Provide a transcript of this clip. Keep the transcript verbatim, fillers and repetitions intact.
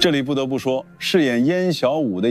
这里不得不说，饰演燕小五的